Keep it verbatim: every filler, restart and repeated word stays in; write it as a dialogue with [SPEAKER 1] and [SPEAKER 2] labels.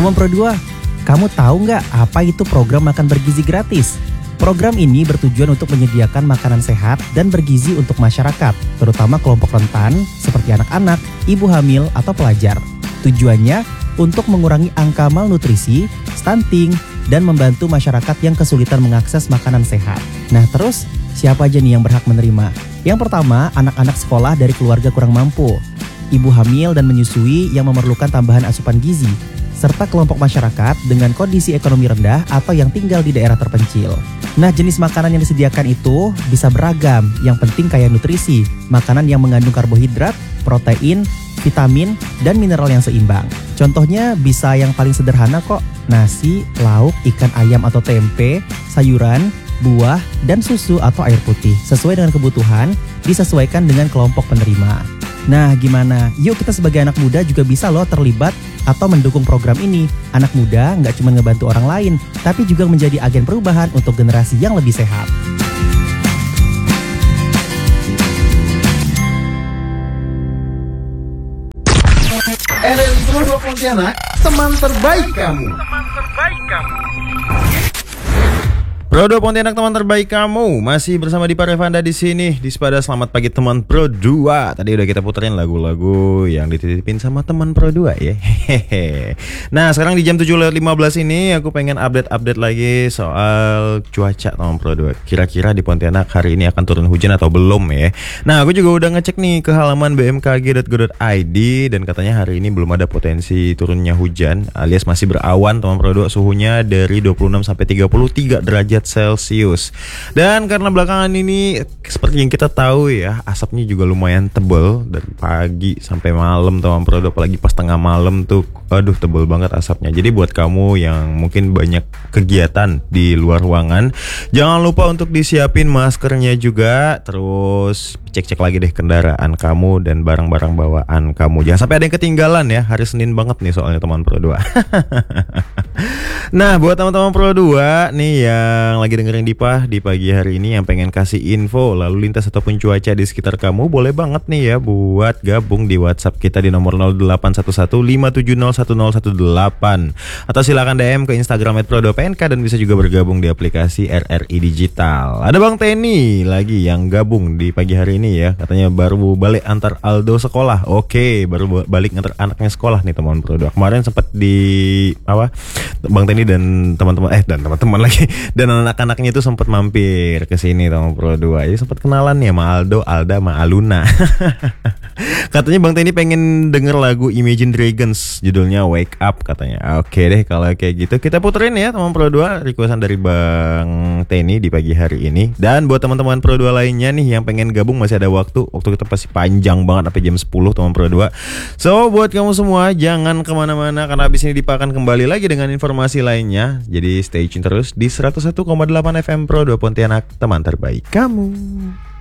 [SPEAKER 1] Teman Pro dua, kamu tahu nggak apa itu program makan bergizi gratis? Program ini bertujuan untuk menyediakan makanan sehat dan bergizi untuk masyarakat, terutama kelompok rentan seperti anak-anak, ibu hamil, atau pelajar. Tujuannya untuk mengurangi angka malnutrisi, stunting, dan membantu masyarakat yang kesulitan mengakses makanan sehat. Nah terus, siapa aja nih yang berhak menerima? Yang pertama, anak-anak sekolah dari keluarga kurang mampu, ibu hamil dan menyusui yang memerlukan tambahan asupan gizi, serta kelompok masyarakat dengan kondisi ekonomi rendah atau yang tinggal di daerah terpencil. Nah, jenis makanan yang disediakan itu bisa beragam, yang penting kaya nutrisi, makanan yang mengandung karbohidrat, protein, vitamin, dan mineral yang seimbang. Contohnya bisa yang paling sederhana kok, nasi, lauk, ikan ayam atau tempe, sayuran, buah, dan susu atau air putih. Sesuai dengan kebutuhan, disesuaikan dengan kelompok penerima. Nah gimana? Yuk kita sebagai anak muda juga bisa loh terlibat atau mendukung program ini. Anak muda nggak cuma ngebantu orang lain, tapi juga menjadi agen perubahan untuk generasi yang lebih sehat.
[SPEAKER 2] R R I Pro dua Pontianak, teman terbaik kamu. Teman terbaik kamu.
[SPEAKER 3] Pro dua Pontianak, teman terbaik kamu. Masih bersama Dipa Revanda di sini. Dispada selamat pagi teman Pro dua. Tadi udah kita puterin lagu-lagu yang dititipin sama teman Pro dua ya. Hehehe. Nah, sekarang di jam tujuh lewat lima belas ini aku pengen update-update lagi soal cuaca teman Pro dua. Kira-kira di Pontianak hari ini akan turun hujan atau belum ya. Nah, aku juga udah ngecek nih ke halaman b m k g dot go dot i d dan katanya hari ini belum ada potensi turunnya hujan, alias masih berawan teman Pro dua. Suhunya dari dua puluh enam sampai tiga puluh tiga derajat Celcius. Dan karena belakangan ini seperti yang kita tahu ya, asapnya juga lumayan tebel dari pagi sampai malam teman Pro dua, apalagi pas tengah malam tuh aduh tebel banget asapnya. Jadi buat kamu yang mungkin banyak kegiatan di luar ruangan, jangan lupa untuk disiapin maskernya juga. Terus cek-cek lagi deh kendaraan kamu dan barang-barang bawaan kamu. Jangan sampai ada yang ketinggalan ya. Hari Senin banget nih soalnya teman Pro dua. Nah, buat teman-teman Pro dua nih yang lagi dengerin Dipa di pagi hari ini, yang pengen kasih info lalu lintas ataupun cuaca di sekitar kamu, boleh banget nih ya buat gabung di WhatsApp kita di nomor nol delapan satu satu lima tujuh nol satu nol satu delapan, atau silakan D M ke Instagram et pro dua p n k, dan bisa juga bergabung di aplikasi R R I Digital. Ada Bang Teni lagi yang gabung di pagi hari ini ya, katanya baru balik antar Aldo sekolah. Oke, baru balik antar anaknya sekolah nih teman Pro dua. Kemarin sempat di apa Bang Teni dan teman-teman eh dan teman-teman lagi dan anak-anaknya itu sempat mampir ke sini teman Pro dua. Jadi sempat kenalan ya sama Aldo, Alda, sama Aluna. Katanya Bang Teni pengen denger lagu Imagine Dragons, judulnya Wake Up katanya. Oke deh kalau kayak gitu kita puterin ya teman Pro dua, requestan dari Bang Teni di pagi hari ini. Dan buat teman-teman Pro dua lainnya nih yang pengen gabung, masih ada waktu. Waktu kita pasti panjang banget sampai jam sepuluh teman Pro dua. So buat kamu semua jangan kemana-mana, karena abis ini Dipa akan kembali lagi dengan informasi lainnya. Jadi stay tune terus di seratus satu koma delapan F M Pro dua Pontianak, teman terbaik kamu.